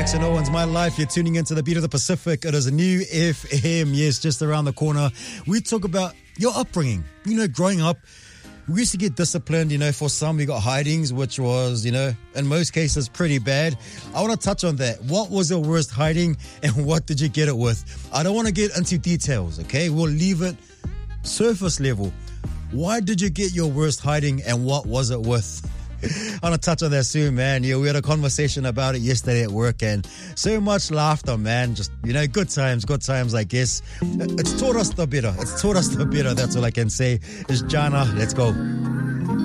Jackson Owens, My Life. You're tuning into the Beat of the Pacific. It is a new FM, yes, just around the corner. We talk about your upbringing. You know, growing up, we used to get disciplined. You know, for some, we got hidings, which was, you know, in most cases, pretty bad. I want to touch on that. What was your worst hiding and what did you get it with? I don't want to get into details, okay? We'll leave it surface level. Why did you get your worst hiding and what was it with? I'm going to touch on that soon, man. Yeah, we had a conversation about it yesterday at work and so much laughter, man. Just, you know, good times, I guess. It's taught us the better. That's all I can say. It's Jana. Let's go.